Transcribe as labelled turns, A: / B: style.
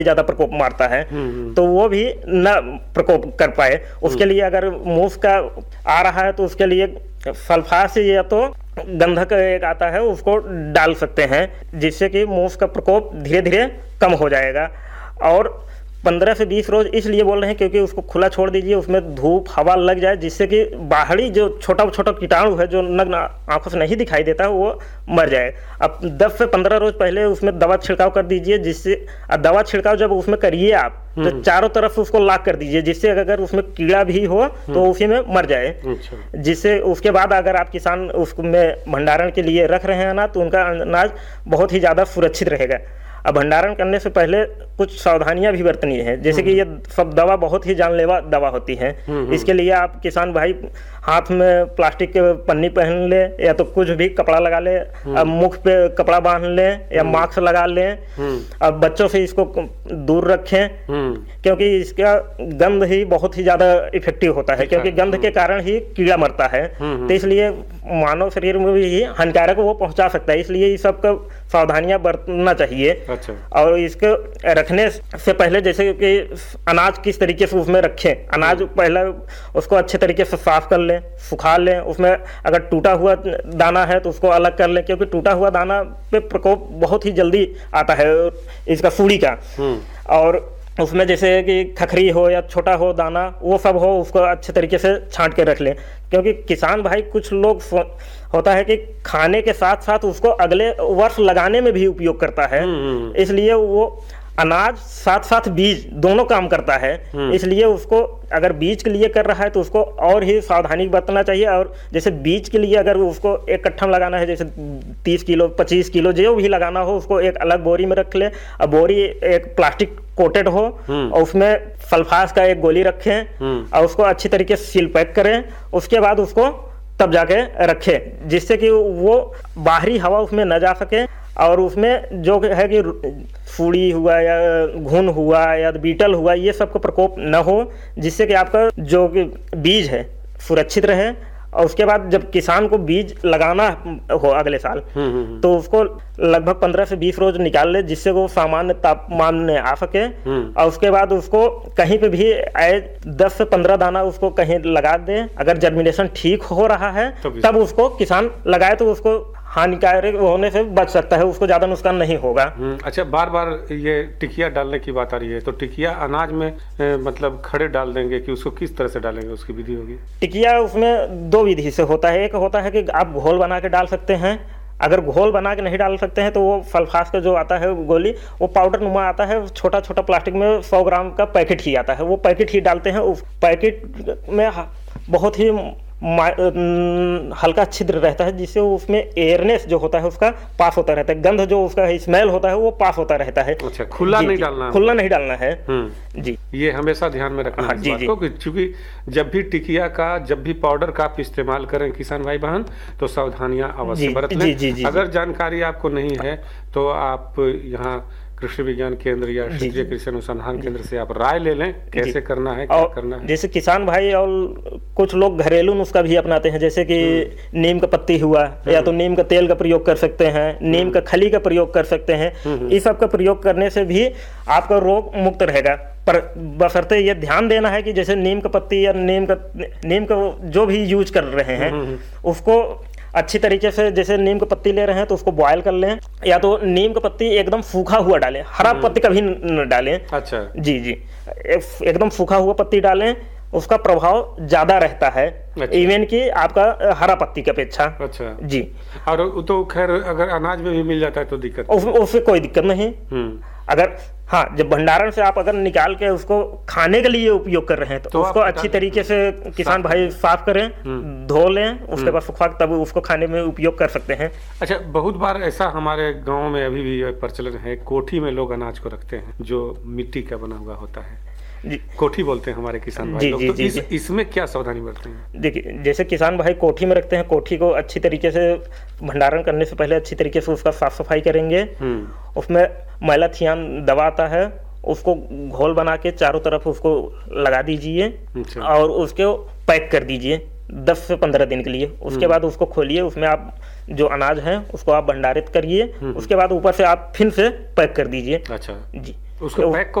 A: ज्यादा प्रकोप मारता है तो वो भी न प्रकोप कर पाए। उसके लिए अगर मूव का आ रहा है तो उसके लिए सल्फास या तो गंधक एक आता है उसको डाल सकते हैं, जिससे कि मूव का प्रकोप धीरे धीरे कम हो जाएगा। और 15 से 20 रोज इसलिए बोल रहे हैं क्योंकि उसको खुला छोड़ दीजिए, उसमें धूप हवा लग जाए, जिससे कि बाहरी जो छोटा छोटा कीटाणु है जो नग्न आंखों से नहीं दिखाई देता है वो मर जाए। अब 10 से 15 रोज पहले उसमें दवा छिड़काव कर दीजिए, जिससे दवा छिड़काव जब उसमें करिए आप तो चारों तरफ उसको लॉक कर दीजिए, जिससे अगर उसमें कीड़ा भी हो तो उसी में मर जाए। जिससे उसके बाद अगर आप किसान उसमें भंडारण के लिए रख रहे हैं ना तो उनका अनाज बहुत ही ज़्यादा सुरक्षित रहेगा। अब भंडारण करने से पहले कुछ सावधानियां भी बरतनी है, जैसे कि ये सब दवा बहुत ही जानलेवा दवा होती है। इसके लिए आप किसान भाई हाथ में प्लास्टिक के पन्नी पहन ले या तो कुछ भी कपड़ा लगा ले, अब मुख पे कपड़ा बांध ले या मास्क लगा ले। अब बच्चों से इसको दूर रखें क्योंकि इसका गंध ही बहुत ही ज्यादा इफेक्टिव होता है, क्योंकि गंध के कारण ही कीड़ा मरता है। तो इसलिए मानव शरीर में भी हानिकारक वो पहुंचा सकता है, इसलिए इस सब का सावधानियां बरतना चाहिए।
B: अच्छा।
A: और इसको रखने से पहले जैसे कि अनाज किस तरीके से उसमें रखें, अनाज पहले उसको अच्छे तरीके से साफ कर लें, सुखा लें। उसमें अगर टूटा हुआ दाना है तो उसको अलग कर लें, क्योंकि टूटा हुआ दाना पे प्रकोप बहुत ही जल्दी आता है इसका सूड़ी का। और उसमें जैसे कि खखरी हो या छोटा हो दाना वो सब हो, उसको अच्छे तरीके से छांट के रख लें। क्योंकि किसान भाई कुछ लोग होता है कि खाने के साथ साथ उसको अगले वर्ष लगाने में भी उपयोग करता है, इसलिए वो अनाज साथ साथ बीज दोनों काम करता है। इसलिए उसको अगर बीज के लिए कर रहा है तो उसको और ही सावधानी बरतना चाहिए। और जैसे बीज के लिए अगर उसको एक कट्ठा में लगाना है, जैसे 30 किलो 25 किलो जो भी लगाना हो, उसको एक अलग बोरी में रख ले। अब बोरी एक प्लास्टिक कोटेड हो और उसमें सल्फास का एक गोली रखें और उसको अच्छी तरीके से सील पैक करें। उसके बाद उसको तब जाके रखें, जिससे कि वो बाहरी हवा उसमें न जा सके और उसमें जो है कि सूड़ी हुआ या घुन हुआ या बीटल हुआ ये सब का प्रकोप न हो, जिससे कि आपका जो बीज है सुरक्षित रहे। और उसके बाद जब किसान को बीज लगाना हो अगले साल तो उसको लगभग 15 से 20 रोज निकाल ले, जिससे वो सामान्य तापमान में आ सके। और उसके बाद उसको कहीं पे भी 10 से 15 दाना उसको कहीं लगा दे। अगर जर्मिनेशन ठीक हो रहा है तब उसको किसान लगाए तो उसको हानिकारक होने से बच सकता है, उसको ज्यादा नुकसान नहीं होगा।
B: अच्छा, बार बार ये टिकिया डालने की बात आ रही है, तो टिकिया अनाज में मतलब खड़े डाल देंगे कि उसको किस तरह से डालेंगे, उसकी विधि होगी?
A: टिकिया उसमें 2 विधि से होता है। एक होता है कि आप घोल बना के डाल सकते हैं, अगर घोल बना के नहीं डाल सकते हैं तो वो सल्फास का जो आता है गोली वो पाउडर नुमा आता है, छोटा छोटा प्लास्टिक में 100 ग्राम का पैकेट ही आता है, वो पैकेट ही डालते हैं। उस पैकेट में बहुत ही हल्का छिद्र रहता है, जिससे उसमें एयरनेस जो होता है उसका पास होता रहता है, गंध जो उसका स्मेल होता है वो पास होता रहता है।
B: अच्छा, खुला नहीं डालना है?
A: खुला नहीं डालना है जी।
B: ये हमेशा ध्यान में रखना है इस बात को, क्योंकि जब भी टिकिया का जब भी पाउडर का आप इस्तेमाल करें किसान भाई बहन तो सावधानियां अवश्य बरत लें। अगर जानकारी आपको नहीं है तो आप यहाँ कृषि विज्ञान केंद्र या क्षेत्रीय कृषि अनुसंधान केंद्र से आप राय ले लें कैसे करना है, क्या करना है।
A: जैसे किसान भाई और कुछ लोग घरेलू नुस्खा भी अपनाते हैं, जैसे कि नीम का पत्ती हुआ या तो नीम का तेल का प्रयोग कर सकते हैं, नीम का खली का प्रयोग कर सकते हैं। इस सब का प्रयोग करने से भी आपका रोग मुक्त रहेगा। पर बशर्ते ये ध्यान देना है कि जैसे नीम का पत्ती या नीम का जो भी यूज कर रहे हैं उसको अच्छी तरीके से, जैसे नीम का पत्ती ले रहे हैं तो उसको बॉयल कर लें, या तो नीम का पत्ती एकदम सूखा हुआ डालें, हरा पत्ती कभी न डालें।
B: अच्छा
A: जी, एकदम सूखा हुआ पत्ती डालें, उसका प्रभाव ज्यादा रहता है। अच्छा। इवन कि आपका हरा पत्ती की अपेक्षा।
B: अच्छा
A: जी।
B: और तो खैर अगर अनाज में भी मिल जाता है तो दिक्कत
A: उससे कोई दिक्कत नहीं। अगर हाँ, जब भंडारण से आप अगर निकाल के उसको खाने के लिए उपयोग कर रहे हैं तो उसको अच्छी तरीके से किसान भाई साफ करें, धो लें, उसके बाद सुखा तब उसको खाने में उपयोग कर सकते हैं।
B: अच्छा, बहुत बार ऐसा हमारे गांव में अभी भी प्रचलन है, कोठी में लोग अनाज को रखते हैं जो मिट्टी का बना हुआ होता है, कोठी बोलते हैं हमारे किसान भाई लोग। तो इसमें क्या सावधानी बरतते हैं? देखिए,
A: जैसे किसान भाई कोठी में रखते हैं, कोठी को अच्छी तरीके से भंडारण करने से पहले अच्छी तरीके से उसका साफ सफाई करेंगे। उसमें मैलाथियान दवा आता है, उसको घोल बना के चारों तरफ उसको लगा दीजिए और उसको पैक कर दीजिए 10 से 15 दिन के लिए। उसके बाद उसको खोलिए, उसमें आप जो अनाज है उसको आप भंडारित करिए, उसके बाद ऊपर से आप फिर से पैक कर दीजिए।
B: अच्छा
A: जी।
B: उसको पैक